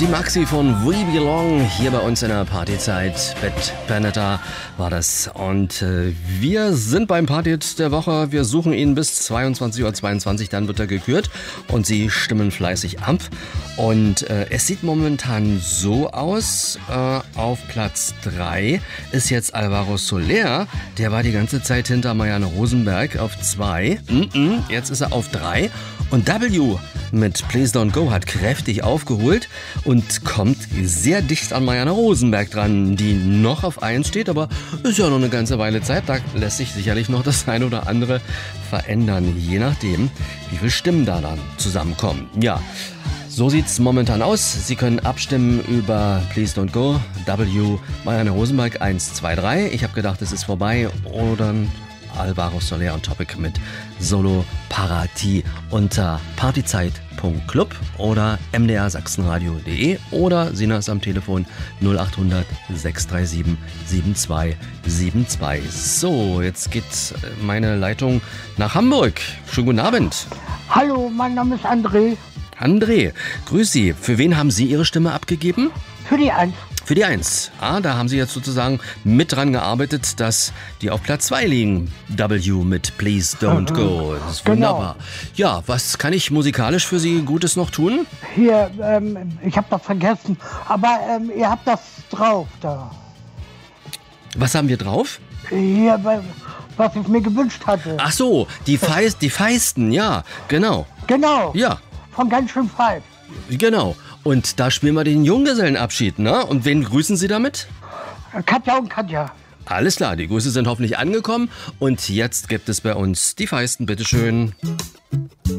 Die Maxi von We Belong hier bei uns in der Partyzeit. Bad Benetta war das. Und wir sind beim Partyhit der Woche. Wir suchen ihn bis 22:22 Uhr, dann wird er gekürt. Und Sie stimmen fleißig ab. Und es sieht momentan so aus, auf Platz 3 ist jetzt Alvaro Soler. Der war die ganze Zeit hinter Marianne Rosenberg auf 2. Jetzt ist er auf 3. Und W mit Please Don't Go hat kräftig aufgeholt und kommt sehr dicht an Marianne Rosenberg dran, die noch auf 1 steht, aber ist ja noch eine ganze Weile Zeit. Da lässt sich sicherlich noch das eine oder andere verändern, je nachdem, wie viele Stimmen da dann zusammenkommen. Ja, so sieht's momentan aus. Sie können abstimmen über Please Don't Go, W, Marianne Rosenberg 1, 2, 3. Ich habe gedacht, es ist vorbei. Oder Alvaro Soler und Topic mit Solo Parati unter partyzeit.club oder mdrsachsenradio.de oder Sina ist am Telefon 0800 637 7272. So, jetzt geht meine Leitung nach Hamburg. Schönen guten Abend. Hallo, mein Name ist André. André, grüß Sie. Für wen haben Sie Ihre Stimme abgegeben? Für die 1. Für die 1. Da haben Sie jetzt sozusagen mit dran gearbeitet, dass die auf Platz 2 liegen. W mit Please Don't Go. Das ist wunderbar. Genau. Ja, was kann ich musikalisch für Sie Gutes noch tun? Hier, ich habe das vergessen, aber ihr habt das drauf da. Was haben wir drauf? Hier, was ich mir gewünscht hatte. Ach so, die Feisten, ja, genau. Genau. Ja. Von ganz schön Falk. Genau. Und da spielen wir den Junggesellenabschied, ne? Und wen grüßen Sie damit? Katja und Katja. Alles klar, die Grüße sind hoffentlich angekommen. Und jetzt gibt es bei uns die Feisten, bitteschön.